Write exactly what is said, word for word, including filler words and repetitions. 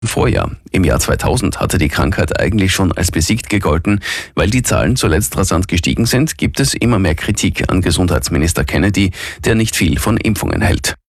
Vorjahr. Im Jahr zweitausend hatte die Krankheit eigentlich schon als besiegt gegolten. Weil die Zahlen zuletzt rasant gestiegen sind, gibt es immer mehr Kritik an Gesundheitsminister Kennedy, der nicht viel von Impfungen hält.